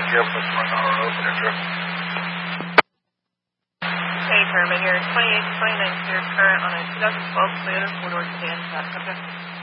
Yep, that's my hour opener truck. Hey, Herman, you're 28 to 29 clear current on a 2012 Toyota 4-door sedan. Subject.